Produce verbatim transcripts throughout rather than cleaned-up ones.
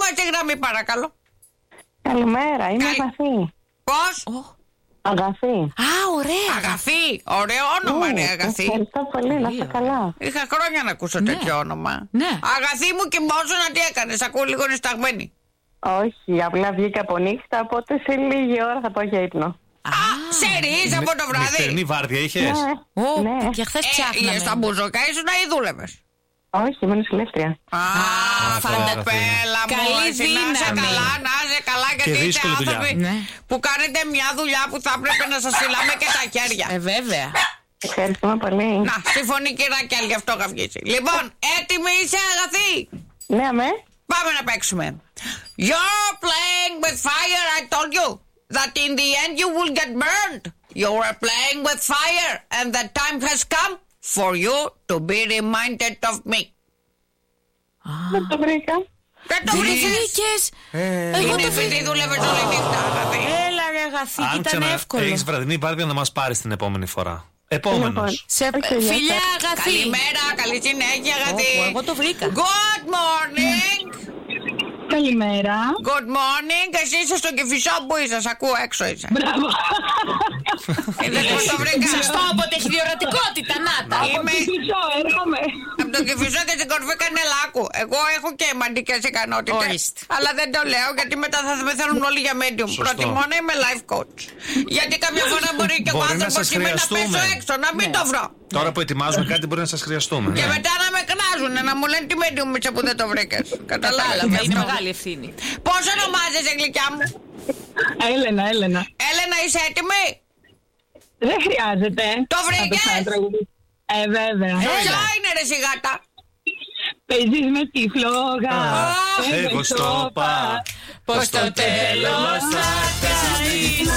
στη γραμμή, παρακαλώ. Καλημέρα, είμαι Καλη... Αγαθή. Πώς? Oh. Αγαθή. Α, ωραία. Αγαθή, ωραίο όνομα Ναι, είναι Αγαθή. Ευχαριστώ πολύ, να είστε καλά. Είχα χρόνια να ακούσω Ναι. τέτοιο όνομα. Ναι. Αγαθή μου, κοιμόσουνα, τι έκανες, ακούω λίγο νησταγμένη. Όχι, απλά βγήκα από νύχτα, οπότε σε λίγη ώρα θα πάω για ύπνο. Α, σερείς από το βράδυ. Νυχτερινή βάρδια είχες? Ναι, Ω, ναι. και χθες Ε, ψάχναμε. στα μπουζοκά ήσουν ή δούλευες? Όχι, είμαι νοσηλεύτρια. Α, φανταπέλα μου. Καλή εσύ να είσαι δύναμη. καλά, να είσαι καλά, Και γιατί είστε δύσκολη δουλειά. άνθρωποι Ναι. που κάνετε μια δουλειά που θα έπρεπε να σας φυλάμε και τα χέρια. Ε, βέβαια. Ευχαριστούμε πολύ. Να, συμφωνεί και η Ράκελ, γι' αυτό γαυγίσει. Λοιπόν, έτοιμη είσαι, Αγαθή? Ναι, αμέ. Πάμε να παίξουμε. You're playing with fire, I told you. That in the end you will get burned. You are playing with fire, and the time has come for you to be reminded of me. Δεν το βρήκα. Δεν το Τι βρήκες? βρήκες? Εγώ Είναι το επειδή βρήκα. δούλευες όλη νύχτα, Αγαθή. Έλα ρε Αγαθή, Αν ήταν εύκολο. έχεις βραδινή βάρδια να μας πάρεις την επόμενη φορά. Επόμενος. Σε Όχι, φιλιά γεια Αγαθή. Καλημέρα, καλή συνέχεια, Αγαθή. Ω, εγώ το βρήκα. Good morning. Καλημέρα. Good morning. Εσύ είσαι στο Κηφισό, που είσαι, σ' ακούω, έξω είσαι. Μπράβο. Είδες πως το βρήκα? Σωστό, όποτε έχει διορατικότητα, να τα. Είμαι Πίσω, έρχομαι. από το Κηφισό και στην κορφή Κανελάκου. Εγώ έχω και μαντικές ικανότητες. Ορίστε. Αλλά δεν το λέω γιατί μετά θα με θέλουν όλοι για medium. Σωστό. Προτιμώ να είμαι life coach. Γιατί κάποια φορά μπορεί και ο Μπορεί να άνθρωπος σας είμαι να πέσω χρειαστούμε. έξω, να μην το βρω. Τώρα που ετοιμάζουμε κάτι μπορεί να σας χρειαστούμε. Και ναι. μετά να με κράζουν, να μου λένε τι medium είσαι που δεν το βρήκες. Κατάλαβα, Κατάλαβα. είναι μεγάλη ευθύνη. Πώς ονομάζεσαι, γλυκιά μου? Έλενα, Έλενα. Έλενα, είσαι έτοιμη? Δεν χρειάζεται. Το βρήκες? Θα το ξανατραγουδήσω. Ε, βέβαια. Ποια είναι ρε σιγάτα? Παίζεις με τη φλόγα. Εγώ στο πα. Πως το τέλος θα κάνεις.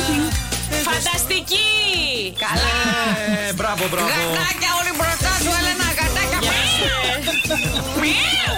Φανταστική! Καλά. Ε, Μπράβο, μπράβο. Γατάκια όλοι μπροστά σου, Έλενα, γατάκια. Μιου.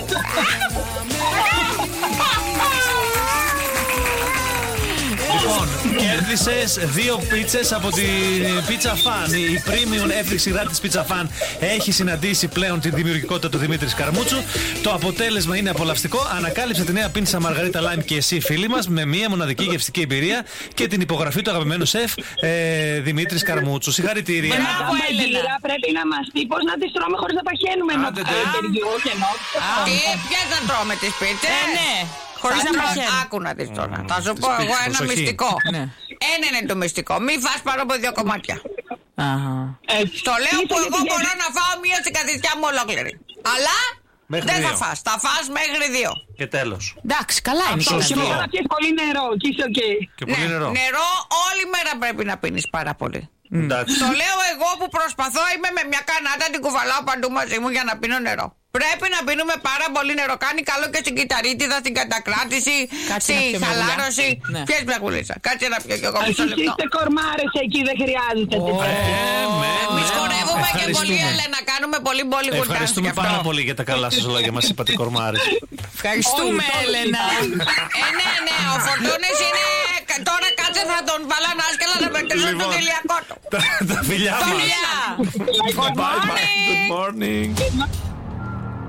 Λοιπόν, κέρδισες δύο πίτσες από την Pizza Fan. Η premium έφηξη σειρά της Pizza Fan έχει συναντήσει πλέον τη δημιουργικότητα του Δημήτρη Καρμούτσου. Το αποτέλεσμα είναι απολαυστικό. Ανακάλυψε τη νέα πίτσα Μαργαρίτα Lime και εσύ, φίλοι μας, με μία μοναδική γευστική εμπειρία και την υπογραφή του αγαπημένου σεφ ε, Δημήτρης Καρμούτσου. Συγχαρητήρια. Μπράβο, Έλενα. Πρέπει να μας πει πώς να τις τρώμε χωρίς να παχαίνουμε. Άντε, Μα- τε. ε, κερδίζω και ενώ. Τι, ποιες να τρώμε τις πίτσες? Ε, ναι. Χωρίς Θα να τρώω- παχαίνω. Άκου να δεις τώρα. Θα σου τις πω πίτσες, εγώ ένα προσοχή. μυστικό. Ναι. Ένα είναι το μυστικό. Μην φας πάνω από δύο κομμάτια. Αχα. Έτσι. Το λέω Είσαι που για εγώ τη μπορώ να φάω μία στην καθιστιά μου ολόκληρη. Αλλά Μέχρι δεν θα δύο. φας. Θα φας μέχρι δύο. Και τέλος. Εντάξει, καλά είναι και Αυτό. τα Και δύο. μετά να πιεις πολύ νερό και είσαι οκ. Και πολύ νερό. Ναι, νερό όλη μέρα πρέπει να πίνεις πάρα πολύ. Εντάξει. Το λέω εγώ που προσπαθώ, είμαι με μια κανάτα, την κουβαλάω παντού μαζί μου για να πίνω νερό. Πρέπει να πίνουμε πάρα πολύ νερό. Κάνει καλό και στην κυταρίτιδα, στην κατακράτηση, Κάτσε στη να πιω μια χαλάρωση. γουλιά. Ναι. Πιες μια γουλίτσα. Κάτσε να πιω κι εγώ μισό Εσείς λεπτό. είστε κορμάρες εκεί, δεν χρειάζεται. Ε, με, Εμείς ναι. χορεύουμε και πολύ, Ευχαριστούμε. Έλενα. Κάνουμε πολύ πολύ γουρτάνς Ευχαριστούμε γι' αυτό. πάρα πολύ για τα καλά σας λόγια. Μας είπατε κορμάρες. Ευχαριστούμε, Όλοι, όλοι. Έλενα. Ε, ναι, ναι, ο Φορτούνης είναι. Τώρα κάτσε θα τον βάλω άσκελα να μετρήσω Λοιπόν. τον ηλιακό του. Τα- Τα φιλιά μας. Φιλιά. Bye bye. Good morning.